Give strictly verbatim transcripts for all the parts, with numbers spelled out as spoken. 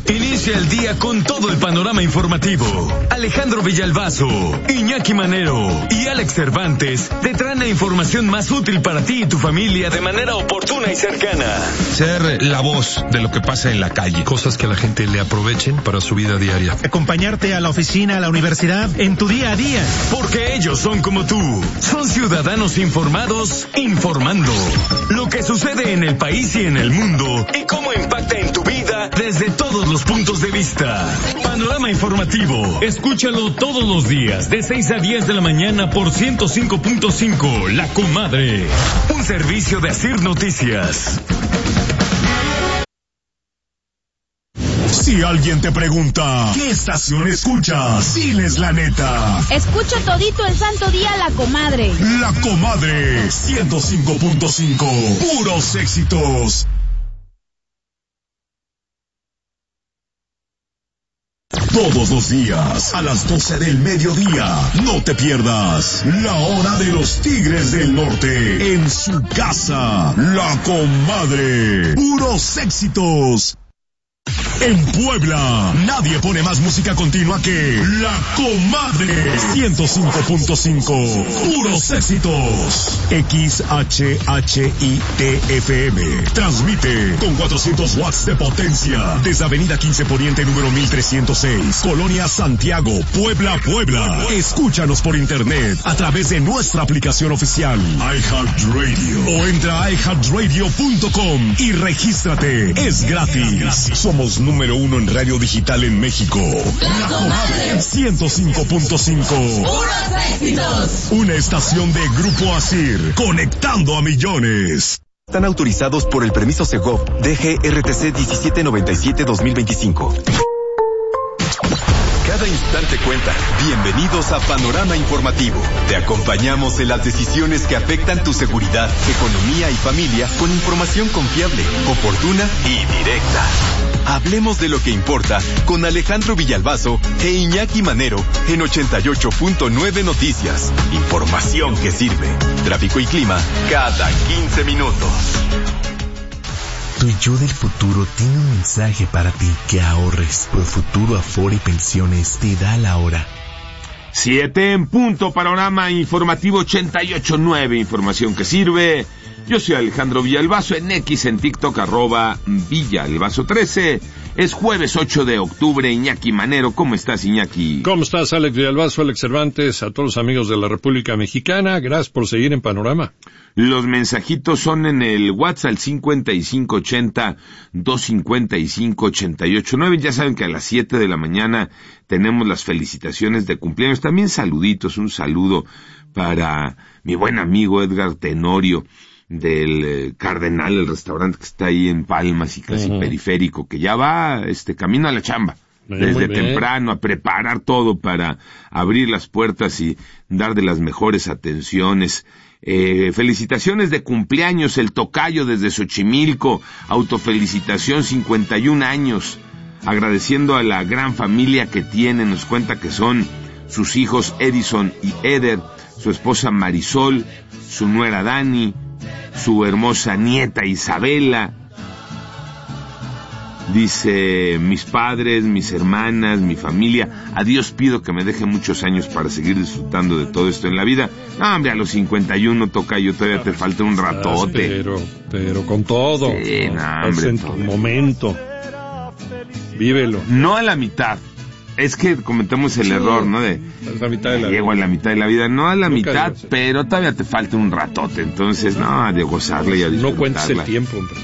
Inicia el día con todo el panorama informativo. Alejandro Villalbazo, Iñaki Manero y Alex Cervantes te traen la información más útil para ti y tu familia de manera oportuna y cercana. Ser la voz de lo que pasa en la calle. Cosas que la gente le aprovechen para su vida diaria. Acompañarte a la oficina, a la universidad, en tu día a día. Porque ellos son como tú. Son ciudadanos informados, informando. Lo que sucede en el país y en el mundo y cómo impacta en tu vida desde todos los puntos de vista. Panorama informativo. Escúchalo todos los días de seis a diez de la mañana por ciento cinco punto cinco La Comadre. Un servicio de Asir Noticias. Si alguien te pregunta, ¿qué estación escuchas? Diles la neta. Escucho todito el santo día La Comadre. La Comadre, ciento cinco punto cinco. Puros éxitos. Todos los días, a las doce del mediodía, no te pierdas La Hora de los Tigres del Norte. En su casa, La Comadre. Puros éxitos. En Puebla, nadie pone más música continua que La Comadre. ciento cinco punto cinco. Puros éxitos. X H H I T F M. Transmite con cuatrocientos watts de potencia. Desde Avenida quince Poniente, número mil trescientos seis. Colonia Santiago, Puebla, Puebla. Escúchanos por internet a través de nuestra aplicación oficial iHeartRadio. O entra a i heart radio punto com y regístrate. Es gratis. Somos número uno en radio digital en México. La Comadre ciento cinco punto cinco. ¡Puros éxitos! Una estación de Grupo Asir, conectando a millones. Están autorizados por el permiso Segov D G R T C diecisiete noventa y siete dos mil veinticinco. Cada instante cuenta. Bienvenidos a Panorama Informativo. Te acompañamos en las decisiones que afectan tu seguridad, economía y familia con información confiable, oportuna y directa. Hablemos de lo que importa con Alejandro Villalbazo e Iñaki Manero en ochenta y ocho punto nueve Noticias. Información que sirve. Tráfico y clima cada quince minutos. Tu yo del futuro tiene un mensaje para ti: que ahorres. Profuturo Afore y Pensiones te da la hora. Siete en punto. Panorama informativo ochenta y ocho punto nueve. Información que sirve. Yo soy Alejandro Villalbazo, en X, en TikTok, arroba Villalbazo trece. Es jueves ocho de octubre. Iñaki Manero, ¿cómo estás, Iñaki? ¿Cómo estás, Alex Villalbazo, Alex Cervantes? A todos los amigos de la República Mexicana, gracias por seguir en Panorama. Los mensajitos son en el WhatsApp cincuenta y cinco ochenta, doscientos cincuenta y cinco, ochenta y ocho nueve. Ya saben que a las siete de la mañana tenemos las felicitaciones de cumpleaños. También saluditos, un saludo para mi buen amigo Edgar Tenorio, del eh, Cardenal, el restaurante que está ahí en Palmas y casi uh-huh. periférico, que ya va este camino a la chamba. Bien, desde temprano a preparar todo para abrir las puertas y dar de las mejores atenciones. Eh, felicitaciones de cumpleaños, el tocayo desde Xochimilco, autofelicitación, cincuenta y un años, agradeciendo a la gran familia que tiene. Nos cuenta que son sus hijos Edison y Eder, su esposa Marisol, su nuera Dani, su hermosa nieta Isabela. Dice: mis padres, mis hermanas, mi familia, a Dios pido que me deje muchos años para seguir disfrutando de todo esto en la vida. No, hombre, a los cincuenta y uno, tocayo, todavía te falta un ratote. Pero, pero con todo. Sí, no, no hombre, en tu momento. Vívelo. No a la mitad. Es que cometemos el sí, error, ¿no? De la mitad de la llego vida. a la mitad de la vida, no a la Nunca mitad, pero todavía te falta un ratote. Entonces, no, de gozarla y a disfrutarla. No cuentes el tiempo, hombre.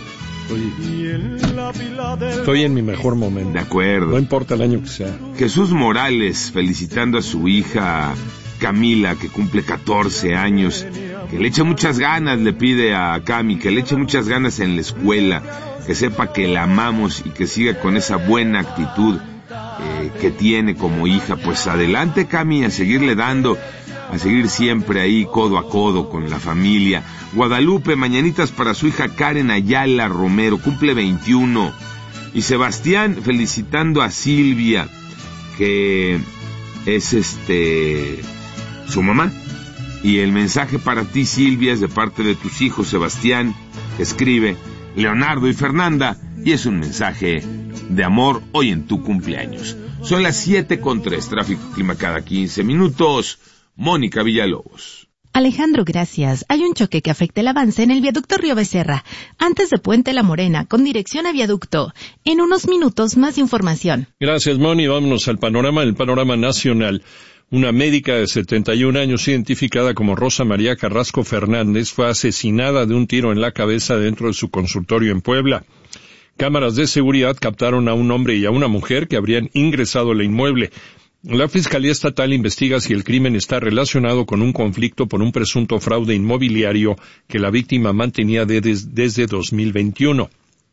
Estoy, estoy en mi mejor momento. De acuerdo. No importa el año que sea. Jesús Morales, felicitando a su hija Camila, que cumple catorce años, que le eche muchas ganas, le pide a Cami, que le eche muchas ganas en la escuela, que sepa que la amamos y que siga con esa buena actitud eh, que tiene como hija. Pues adelante, Cami, a seguirle dando, a seguir siempre ahí codo a codo con la familia. Guadalupe, mañanitas para su hija Karen Ayala Romero, cumple veintiuno. Y Sebastián felicitando a Silvia, que es este su mamá. Y el mensaje para ti, Silvia, es de parte de tus hijos, Sebastián, que escribe: Leonardo y Fernanda, y es un mensaje de amor hoy en tu cumpleaños. Son las siete con tres, tráfico y clima cada quince minutos. Mónica Villalobos. Alejandro, gracias. Hay un choque que afecta el avance en el viaducto Río Becerra, antes de Puente La Morena, con dirección a viaducto. En unos minutos, más información. Gracias, Moni. Vámonos al panorama, el panorama nacional. Una médica de setenta y un años, identificada como Rosa María Carrasco Fernández, fue asesinada de un tiro en la cabeza dentro de su consultorio en Puebla. Cámaras de seguridad captaron a un hombre y a una mujer que habrían ingresado al inmueble. La Fiscalía Estatal investiga si el crimen está relacionado con un conflicto por un presunto fraude inmobiliario que la víctima mantenía de, des, desde dos mil veintiuno.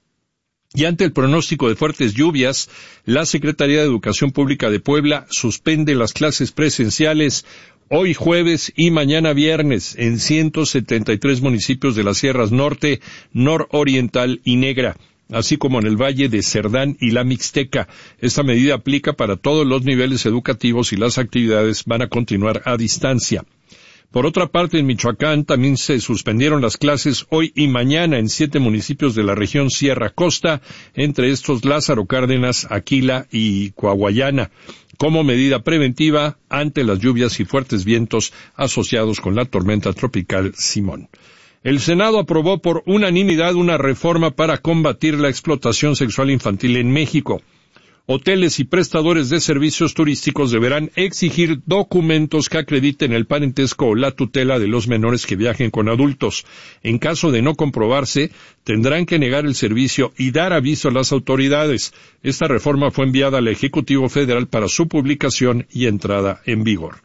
Y ante el pronóstico de fuertes lluvias, la Secretaría de Educación Pública de Puebla suspende las clases presenciales hoy jueves y mañana viernes en ciento setenta y tres municipios de las Sierras Norte, Nororiental y Negra, así como en el Valle de Cerdán y la Mixteca. Esta medida aplica para todos los niveles educativos y las actividades van a continuar a distancia. Por otra parte, en Michoacán también se suspendieron las clases hoy y mañana en siete municipios de la región Sierra Costa, entre estos Lázaro Cárdenas, Aquila y Coahuayana, como medida preventiva ante las lluvias y fuertes vientos asociados con la tormenta tropical Simón. El Senado aprobó por unanimidad una reforma para combatir la explotación sexual infantil en México. Hoteles y prestadores de servicios turísticos deberán exigir documentos que acrediten el parentesco o la tutela de los menores que viajen con adultos. En caso de no comprobarse, tendrán que negar el servicio y dar aviso a las autoridades. Esta reforma fue enviada al Ejecutivo Federal para su publicación y entrada en vigor.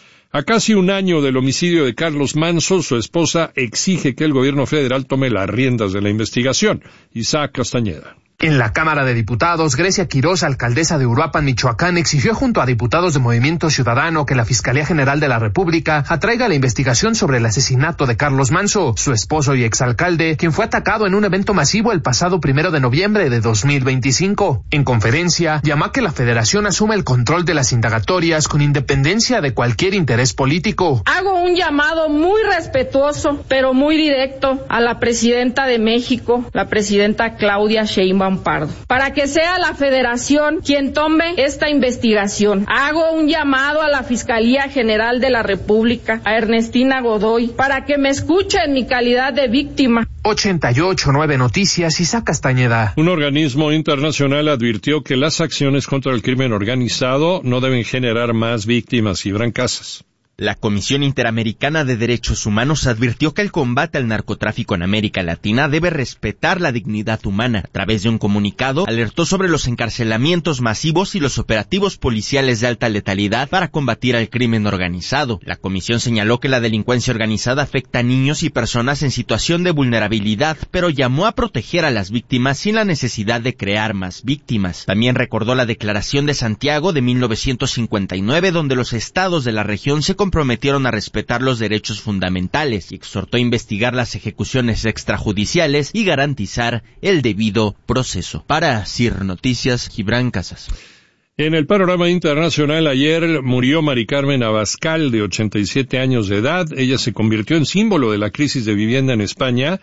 A casi un año del homicidio de Carlos Manso, su esposa exige que el gobierno federal tome las riendas de la investigación. Isaac Castañeda. En la Cámara de Diputados, Grecia Quirós, alcaldesa de Uruapan, Michoacán, exigió junto a diputados de Movimiento Ciudadano que la Fiscalía General de la República atraiga la investigación sobre el asesinato de Carlos Manso, su esposo y exalcalde, quien fue atacado en un evento masivo el pasado primero de noviembre de dos mil veinticinco. En conferencia, llamó a que la Federación asuma el control de las indagatorias con independencia de cualquier interés político. Hago un llamado muy respetuoso, pero muy directo, a la presidenta de México, la presidenta Claudia Sheinbaum Pardo, para que sea la Federación quien tome esta investigación. Hago un llamado a la Fiscalía General de la República, a Ernestina Godoy, para que me escuche en mi calidad de víctima. ochenta y ocho punto nueve Noticias, Isaac Castañeda. Un organismo internacional advirtió que las acciones contra el crimen organizado no deben generar más víctimas. Ibran Casas. La Comisión Interamericana de Derechos Humanos advirtió que el combate al narcotráfico en América Latina debe respetar la dignidad humana. A través de un comunicado, alertó sobre los encarcelamientos masivos y los operativos policiales de alta letalidad para combatir al crimen organizado. La comisión señaló que la delincuencia organizada afecta a niños y personas en situación de vulnerabilidad, pero llamó a proteger a las víctimas sin la necesidad de crear más víctimas. También recordó la Declaración de Santiago de mil novecientos cincuenta y nueve, donde los estados de la región se comprometieron a respetar los derechos fundamentales y exhortó a investigar las ejecuciones extrajudiciales y garantizar el debido proceso. Para C I R Noticias, Gibran Casas. En el panorama internacional, ayer murió Mari Carmen Abascal, de ochenta y siete años de edad. Ella se convirtió en símbolo de la crisis de vivienda en España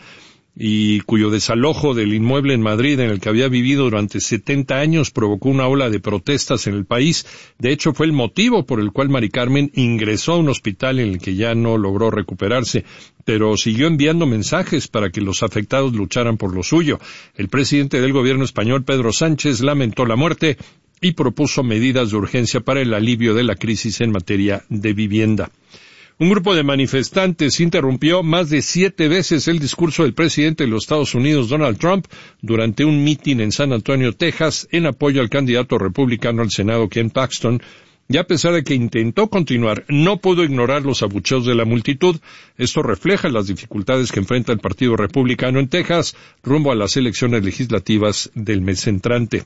y cuyo desalojo del inmueble en Madrid, en el que había vivido durante setenta años, provocó una ola de protestas en el país. De hecho, fue el motivo por el cual Mari Carmen ingresó a un hospital en el que ya no logró recuperarse, pero siguió enviando mensajes para que los afectados lucharan por lo suyo. El presidente del gobierno español, Pedro Sánchez, lamentó la muerte y propuso medidas de urgencia para el alivio de la crisis en materia de vivienda. Un grupo de manifestantes interrumpió más de siete veces el discurso del presidente de los Estados Unidos, Donald Trump, durante un mitin en San Antonio, Texas, en apoyo al candidato republicano al Senado, Ken Paxton, y a pesar de que intentó continuar, no pudo ignorar los abucheos de la multitud. Esto refleja las dificultades que enfrenta el Partido Republicano en Texas rumbo a las elecciones legislativas del mes entrante.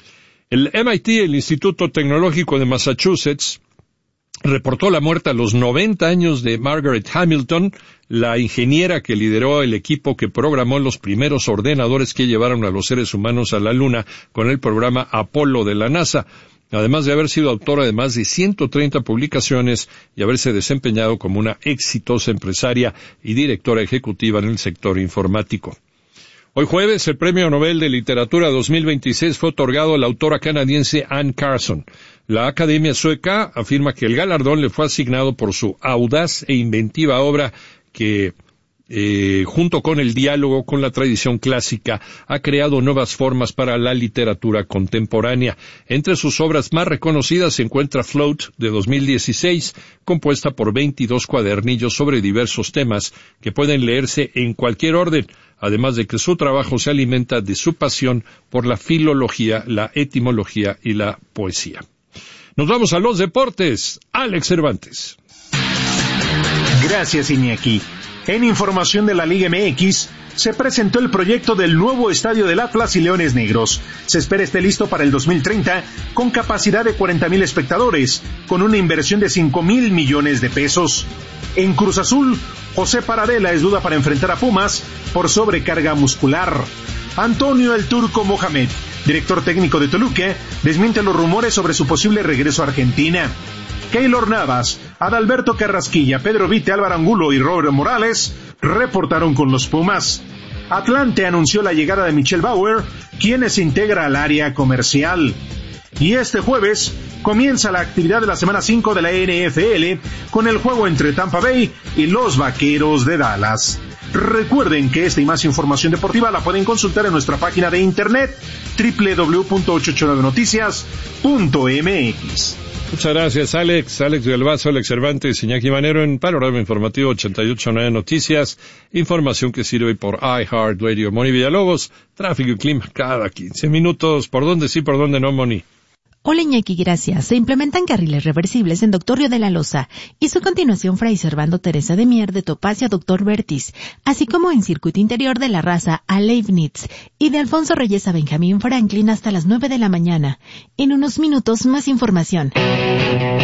El M I T, el Instituto Tecnológico de Massachusetts, reportó la muerte a los noventa años de Margaret Hamilton, la ingeniera que lideró el equipo que programó los primeros ordenadores que llevaron a los seres humanos a la Luna con el programa Apolo de la NASA, además de haber sido autora de más de ciento treinta publicaciones y haberse desempeñado como una exitosa empresaria y directora ejecutiva en el sector informático. Hoy jueves, el Premio Nobel de Literatura dos mil veintiséis fue otorgado a la autora canadiense Anne Carson. La Academia Sueca afirma que el galardón le fue asignado por su audaz e inventiva obra que, eh, junto con el diálogo con la tradición clásica, ha creado nuevas formas para la literatura contemporánea. Entre sus obras más reconocidas se encuentra Float, de dos mil dieciséis, compuesta por veintidós cuadernillos sobre diversos temas que pueden leerse en cualquier orden, además de que su trabajo se alimenta de su pasión por la filología, la etimología y la poesía. Nos vamos a los deportes. Alex Cervantes. Gracias, Iñaki. En información de la Liga M X, se presentó el proyecto del nuevo estadio del Atlas y Leones Negros. Se espera esté listo para el dos mil treinta, con capacidad de cuarenta mil espectadores, con una inversión de cinco mil millones de pesos. En Cruz Azul, José Paradela es duda para enfrentar a Pumas por sobrecarga muscular. Antonio El Turco Mohamed, director técnico de Toluca, desmiente los rumores sobre su posible regreso a Argentina. Keylor Navas, Adalberto Carrasquilla, Pedro Vite, Álvaro Angulo y Robert Morales reportaron con los Pumas. Atlante anunció la llegada de Michelle Bauer, quien se integra al área comercial. Y este jueves comienza la actividad de la semana cinco de la N F L con el juego entre Tampa Bay y los Vaqueros de Dallas. Recuerden que esta y más información deportiva la pueden consultar en nuestra página de internet doble u doble u doble u punto ochocientos ochenta y nueve noticias punto m x. Muchas gracias, Alex. Alex Galvazo, Alex Cervantes, Iñaki Manero en Panorama Informativo ochenta y ocho punto nueve Noticias. Información que sirve por iHeartRadio. Moni Villalobos, tráfico y clima cada quince minutos. ¿Por dónde sí, por dónde no, Moni? Hola, Iñaki, gracias. Se implementan carriles reversibles en Doctor Río de la Loza y su continuación Fray Servando Teresa de Mier de Topacio a Doctor Vertis, así como en circuito interior de La Raza a Leibniz y de Alfonso Reyes a Benjamín Franklin hasta las nueve de la mañana. En unos minutos más información.